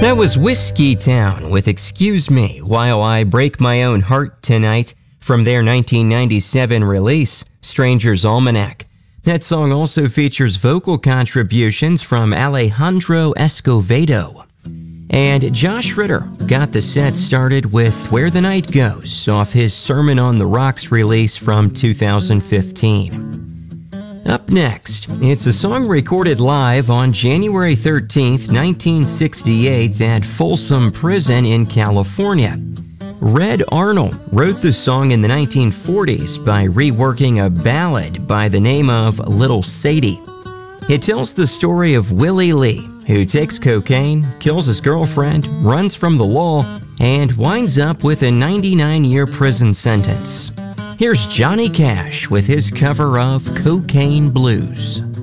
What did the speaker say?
That was Whiskey Town with Excuse Me While I Break My Own Heart Tonight from their 1997 release, Stranger's Almanac. That song also features vocal contributions from Alejandro Escovedo. And Josh Ritter got the set started with Where the Night Goes off his Sermon on the Rocks release from 2015. Up next, it's a song recorded live on January 13th, 1968 at Folsom Prison in California. Red Arnold wrote the song in the 1940s by reworking a ballad by the name of Little Sadie. It tells the story of Willie Lee, who takes cocaine, kills his girlfriend, runs from the law, and winds up with a 99-year prison sentence. Here's Johnny Cash with his cover of Cocaine Blues.